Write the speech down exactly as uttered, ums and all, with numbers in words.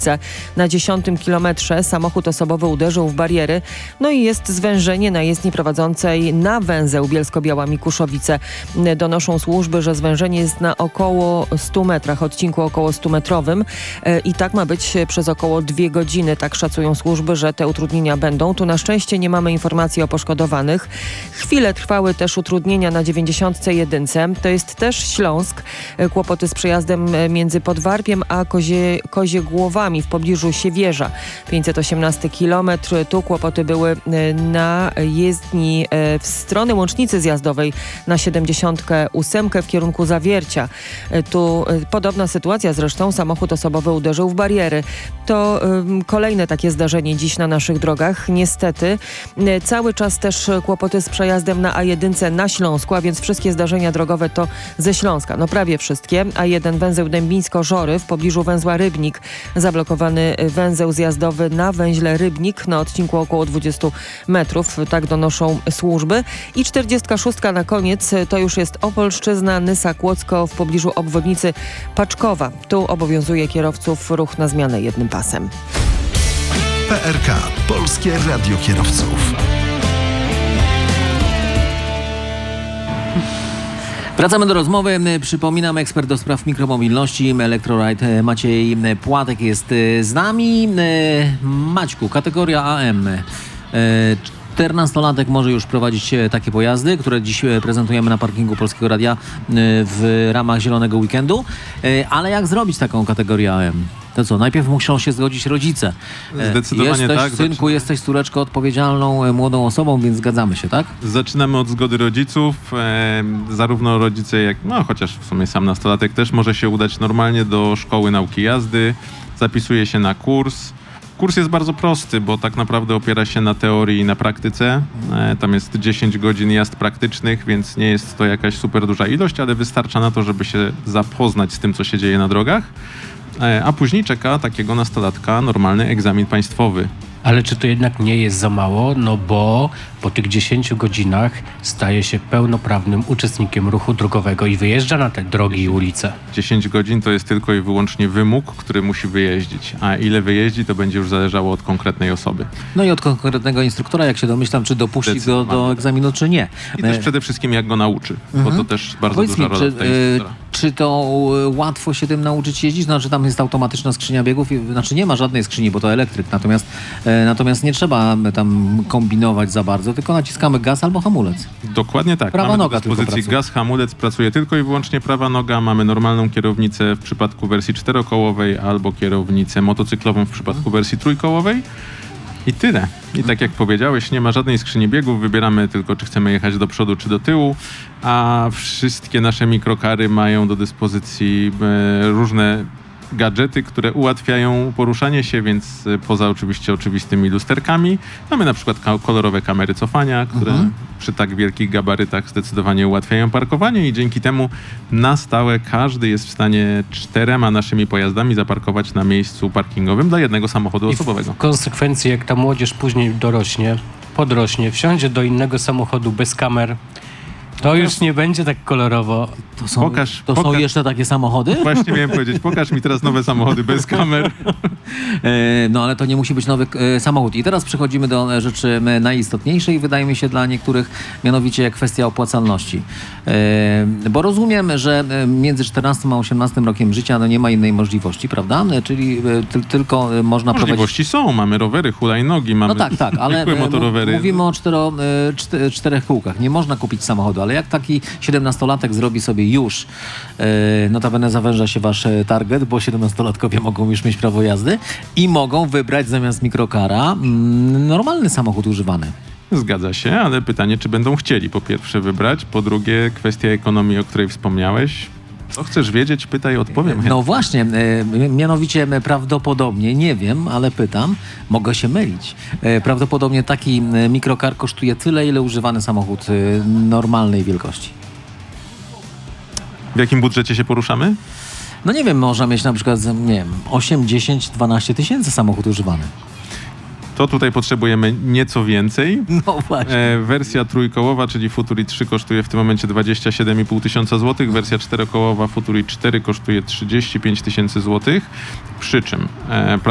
Kuszowice. Na dziesiątym kilometrze samochód osobowy uderzył w bariery, no i jest zwężenie na jezdni prowadzącej na węzeł Bielsko-Biała Mikuszowice. Donoszą służby, że zwężenie jest na około stu metrach, odcinku około stumetrowym i tak ma być przez około dwie godziny. Tak szacują służby, że te utrudnienia będą. Tu na szczęście nie mamy informacji o poszkodowanych. Chwilę trwały też utrudnienia na dziewięćdziesiątce jedynce. To jest też Śląsk. Kłopoty z przejazdem między Podwarpiem a Kozie, Koziegłowami w pobliżu Siewierza. pięćset osiemnasty kilometr. Tu kłopoty były na jezdni w stronę łącznicy zjazdowej na siedemdziesiątkę ósemkę w kierunku Zawiercia. Tu podobna sytuacja zresztą. Samochód osobowy uderzył w bariery. To um, kolejne takie zdarzenie dziś na naszych drogach. Niestety cały czas też kłopoty z przejazdem na A jeden na Śląsku, a więc wszystkie zdarzenia drogowe to ze Śląska. No prawie wszystkie. A jeden węzeł Dębińsko-Żory w pobliżu węzła Rybnik. Zablokowany węzeł zjazdowy na węźle Rybnik na odcinku około dwudziestu metrów. Tak donoszą służby. I czterdziestka szóstka na koniec to już jest Opolszczyzna, Nysa Kłodzko w pobliżu obwodnicy Paczkowa. Tu obowiązuje kierowców ruch na zmianę jednym pasem. P R K. Polskie Radio Kierowców. Wracamy do rozmowy. Przypominam, ekspert do spraw mikromobilności Electroride Maciej Płatek jest z nami. Maćku, kategoria A M. czternastolatek może już prowadzić takie pojazdy, które dziś prezentujemy na parkingu Polskiego Radia w ramach Zielonego Weekendu. Ale jak zrobić taką kategorię A M? To co, najpierw muszą się zgodzić rodzice. Zdecydowanie jesteś, tak. Synku, zaczynamy. Jesteś córeczko odpowiedzialną młodą osobą, więc zgadzamy się, tak? Zaczynamy od zgody rodziców. E, zarówno rodzice, jak, no chociaż w sumie sam nastolatek też może się udać normalnie do szkoły nauki jazdy. Zapisuje się na kurs. Kurs jest bardzo prosty, bo tak naprawdę opiera się na teorii i na praktyce. E, tam jest dziesięć godzin jazd praktycznych, więc nie jest to jakaś super duża ilość, ale wystarcza na to, żeby się zapoznać z tym, co się dzieje na drogach. A później czeka takiego nastolatka normalny egzamin państwowy. Ale czy to jednak nie jest za mało? No bo po tych dziesięciu godzinach staje się pełnoprawnym uczestnikiem ruchu drogowego i wyjeżdża na te drogi i ulice. dziesięć godzin to jest tylko i wyłącznie wymóg, który musi wyjeździć. A ile wyjeździ, to będzie już zależało od konkretnej osoby. No i od konkretnego instruktora, jak się domyślam, czy dopuści go do egzaminu, czy nie. I też przede wszystkim jak go nauczy, mhm. bo to też bardzo Powiedz duża mi, rola czy, tutaj instruktora. Czy to łatwo się tym nauczyć jeździć? Znaczy tam jest automatyczna skrzynia biegów, znaczy nie ma żadnej skrzyni, bo to elektryk, natomiast, e, natomiast nie trzeba tam kombinować za bardzo, tylko naciskamy gaz albo hamulec. Dokładnie tak. Prawa mamy noga do dyspozycji gaz, hamulec, pracuje tylko i wyłącznie prawa noga, mamy normalną kierownicę w przypadku wersji czterokołowej albo kierownicę motocyklową w przypadku wersji trójkołowej. I tyle. I tak jak powiedziałeś, nie ma żadnej skrzyni biegów, wybieramy tylko, czy chcemy jechać do przodu, czy do tyłu, a wszystkie nasze mikrokary mają do dyspozycji e, różne gadżety, które ułatwiają poruszanie się, więc poza oczywiście oczywistymi lusterkami mamy na przykład kolorowe kamery cofania, które mhm. przy tak wielkich gabarytach zdecydowanie ułatwiają parkowanie i dzięki temu na stałe każdy jest w stanie czterema naszymi pojazdami zaparkować na miejscu parkingowym dla jednego samochodu I osobowego. W konsekwencji, jak ta młodzież później dorośnie, podrośnie, wsiądzie do innego samochodu bez kamer, to już nie będzie tak kolorowo. To są, pokaż, to pokaż, są jeszcze takie samochody? Właśnie miałem powiedzieć, pokaż mi teraz nowe samochody bez kamer. E, no ale to nie musi być nowy e, samochód. I teraz przechodzimy do rzeczy najistotniejszej, wydaje mi się dla niektórych, mianowicie kwestia opłacalności. E, bo rozumiem, że między czternastym a osiemnastym rokiem życia no nie ma innej możliwości, prawda? Czyli e, ty, tylko można Możliwości prowadzić... są, mamy rowery, hulajnogi, mamy no tak, tak, ale motorowery. Mówimy o cztero, czter, czterech kółkach. Nie można kupić samochodu, ale jak taki siedemnastolatek zrobi sobie już, e, notabene zawęża się wasz target, bo siedemnastolatkowie mogą już mieć prawo jazdy i mogą wybrać zamiast mikrokara mm, normalny samochód używany. Zgadza się, ale pytanie, czy będą chcieli po pierwsze wybrać, po drugie kwestia ekonomii, o której wspomniałeś. Co chcesz wiedzieć? Pytaj, odpowiem. No właśnie, e, mianowicie prawdopodobnie, nie wiem, ale pytam, mogę się mylić. E, prawdopodobnie taki mikrokar kosztuje tyle, ile używany samochód e, normalnej wielkości. W jakim budżecie się poruszamy? No nie wiem, można mieć na przykład, nie wiem, osiem, dziesięć, dwanaście tysięcy samochód używany. To tutaj potrzebujemy nieco więcej. No właśnie. E, wersja trójkołowa, czyli Futuri trzy kosztuje w tym momencie dwadzieścia siedem i pół tysiąca złotych. Wersja czterokołowa Futuri cztery kosztuje trzydzieści pięć tysięcy złotych. Przy czym e,